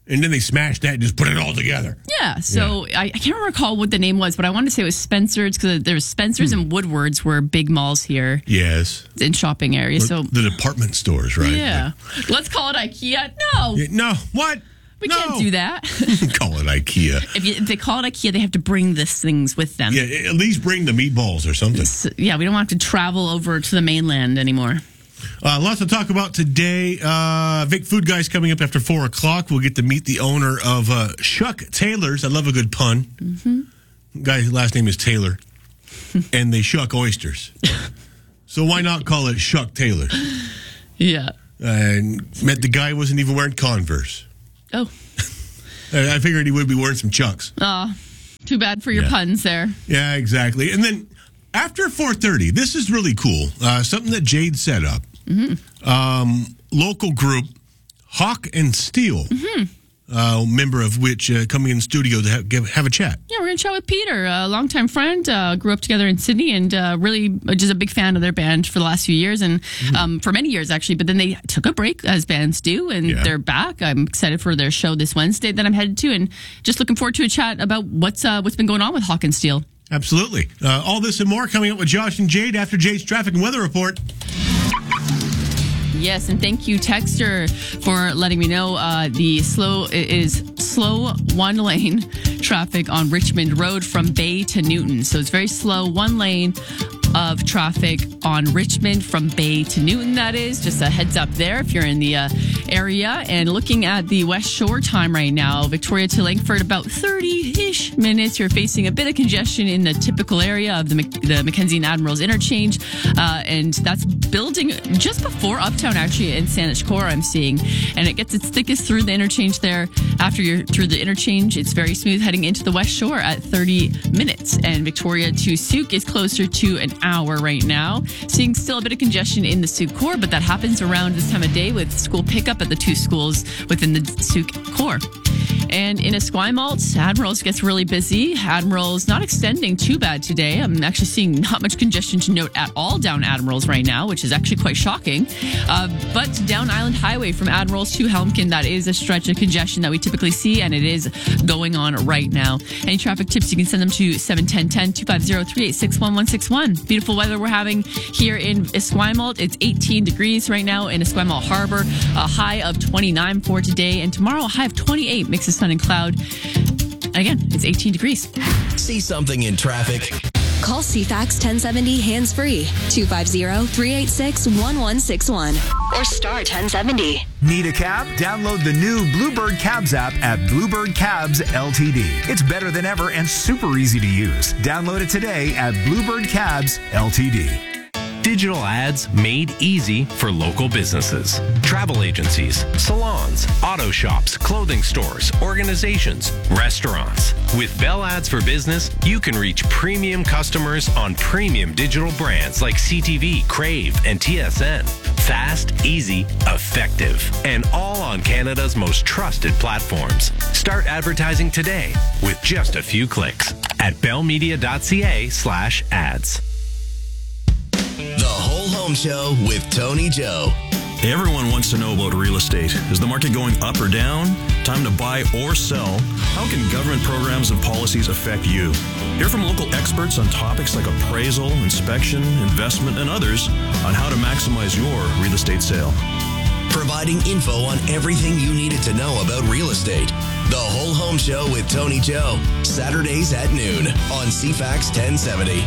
And then they smashed that and just put it all together. Yeah. So yeah. I, I can't recall what the name was, but I wanted to say it was Spencer's because there's Spencer's hmm. and Woodward's were big malls here. Yes. In shopping areas. So the department stores, right? Yeah. Like, let's call it IKEA. No. Yeah, no. What? We no. can't do that. Call it IKEA. If, you, if they call it IKEA, they have to bring these things with them. Yeah, at least bring the meatballs or something. So, yeah, we don't have to travel over to the mainland anymore. Uh, lots to talk about today. Uh, Vic Food Guy's coming up after four o'clock. We'll get to meet the owner of uh, Shuck Taylor's. I love a good pun. Mm-hmm. Guy's last name is Taylor. And they shuck oysters. So why not call it Shuck Taylor's? Yeah. And met the guy wasn't even wearing Converse. Oh. I figured he would be wearing some Chucks. Oh, too bad for your yeah. puns there. Yeah, exactly. And then after four thirty, this is really cool. Uh, something that Jade set up. Mm-hmm. Um, local group, Hawk and Steel, mm-hmm. uh, member of which uh, coming in the studio to have, give, have a chat. Yeah, we're going to chat with Peter, a longtime friend, uh, grew up together in Sydney, and uh, really just a big fan of their band for the last few years, and mm-hmm. um, for many years, actually. But then they took a break, as bands do, and yeah. they're back. I'm excited for their show this Wednesday that I'm headed to, and just looking forward to a chat about what's uh, what's been going on with Hawk and Steel. Absolutely. Uh, all this and more coming up with Josh and Jade after Jade's traffic and weather report. Yes, and thank you, Texter, for letting me know uh, the slow it is slow one lane traffic on Richmond Road from Bay to Newton. So it's very slow, one lane of traffic on Richmond from Bay to Newton, that is. Just a heads up there if you're in the uh, area. And looking at the West Shore time right now, Victoria to Langford, about thirty-ish minutes. You're facing a bit of congestion in the typical area of the, the Mackenzie and Admirals interchange. Uh, and that's building just before Uptown, actually, in Saanich Core, I'm seeing. And it gets its thickest through the interchange there. After you're through the interchange, it's very smooth heading into the West Shore at thirty minutes. And Victoria to Souk is closer to an hour right now. Seeing still a bit of congestion in the Souk Core, but that happens around this time of day with school pickup at the two schools within the Souk Core. And in Esquimalt, Admirals gets really busy. Admirals not extending too bad today. I'm actually seeing not much congestion to note at all down Admirals right now, which is actually quite shocking. Uh, but down Island Highway from Admirals to Helmkin, that is a stretch of congestion that we typically see, and it is going on right now. Any traffic tips, you can send them to seven one zero, one zero, two five zero, three eight six one one six one. Beautiful weather we're having here in Esquimalt. It's eighteen degrees right now in Esquimalt Harbor, a high of twenty-nine for today, and tomorrow a high of twenty-eight, mix of sun and cloud. And again, it's eighteen degrees. See something in traffic? Call C FAX ten seventy hands-free, two five zero, three eight six, one one six one. Or star ten seventy. Need a cab? Download the new Bluebird Cabs app at Bluebird Cabs L T D. It's better than ever and super easy to use. Download it today at Bluebird Cabs L T D. Digital ads made easy for local businesses. Travel agencies, salons, auto shops, clothing stores, organizations, restaurants. With Bell Ads for Business, you can reach premium customers on premium digital brands like C T V, Crave, and T S N. Fast, easy, effective, and all on Canada's most trusted platforms. Start advertising today with just a few clicks at bellmedia.ca slash ads. The Whole Home Show with Tony Joe. Everyone wants to know about real estate. Is the market going up or down? Time to buy or sell? How can government programs and policies affect you? Hear from local experts on topics like appraisal, inspection, investment, and others on how to maximize your real estate sale. Providing info on everything you needed to know about real estate. The Whole Home Show with Tony Joe. Saturdays at noon on C FAX ten seventy.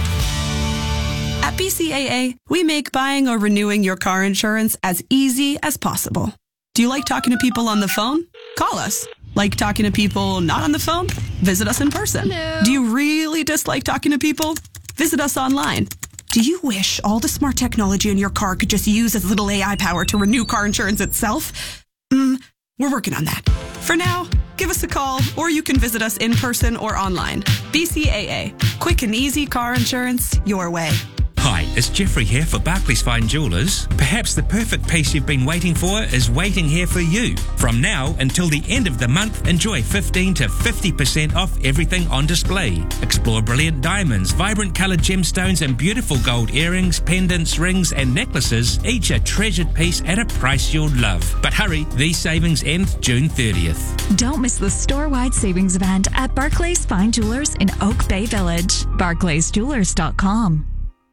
At B C A A, we make buying or renewing your car insurance as easy as possible. Do you like talking to people on the phone? Call us. Like talking to people not on the phone? Visit us in person. Hello. Do you really dislike talking to people? Visit us online. Do you wish all the smart technology in your car could just use as little A I power to renew car insurance itself? Mm, we're working on that. For now, give us a call, or you can visit us in person or online. B C A A. Quick and easy car insurance your way. Hi, it's Jeffrey here for Barclays Fine Jewelers. Perhaps the perfect piece you've been waiting for is waiting here for you. From now until the end of the month, enjoy fifteen to fifty percent off everything on display. Explore brilliant diamonds, vibrant coloured gemstones, and beautiful gold earrings, pendants, rings, and necklaces, each a treasured piece at a price you'll love. But hurry, these savings end June thirtieth. Don't miss the store-wide savings event at Barclays Fine Jewelers in Oak Bay Village. barclays jewelers dot com.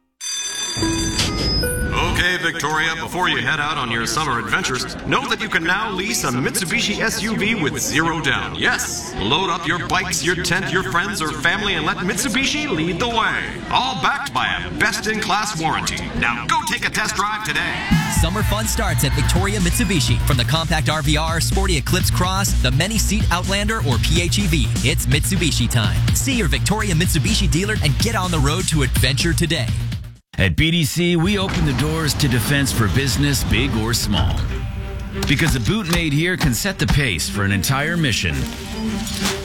Okay, Victoria, before you head out on your summer adventures, know that you can now lease a Mitsubishi S U V with zero down. Yes, load up your bikes, your tent, your friends, or family, and let Mitsubishi lead the way. All backed by a best-in-class warranty. Now go take a test drive today. Summer fun starts at Victoria Mitsubishi. From the compact R V R, sporty Eclipse Cross, the many-seat Outlander, or P H E V, it's Mitsubishi time. See your Victoria Mitsubishi dealer and get on the road to adventure today. At B D C, we open the doors to defense for business, big or small. Because a boot made here can set the pace for an entire mission.